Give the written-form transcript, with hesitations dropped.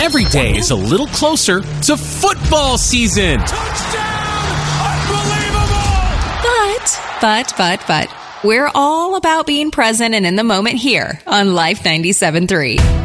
every day is a little closer to football season. Touchdown! Unbelievable! But, we're all about being present and in the moment here on Life 97.3.